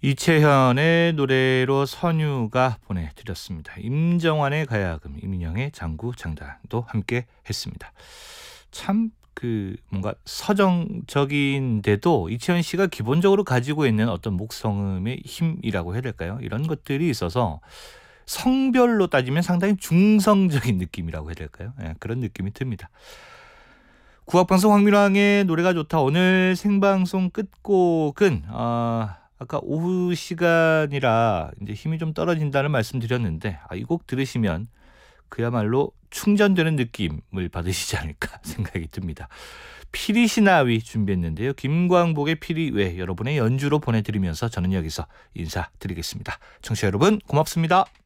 이채현의 노래로 선유가 보내드렸습니다. 임정환의 가야금, 이민영의 장구장단도 함께 했습니다. 참 뭔가 서정적인데도 이채현 씨가 기본적으로 가지고 있는 어떤 목성음의 힘이라고 해야 될까요? 이런 것들이 있어서 성별로 따지면 상당히 중성적인 느낌이라고 해야 될까요? 그런 느낌이 듭니다. 국악방송 황민왕의 노래가 좋다. 오늘 생방송 끝곡은 아까 오후 시간이라 이제 힘이 좀 떨어진다는 말씀드렸는데 이 곡 들으시면 그야말로 충전되는 느낌을 받으시지 않을까 생각이 듭니다. 피리시나위 준비했는데요. 김광복의 피리외 여러분의 연주로 보내드리면서 저는 여기서 인사드리겠습니다. 청취자 여러분 고맙습니다.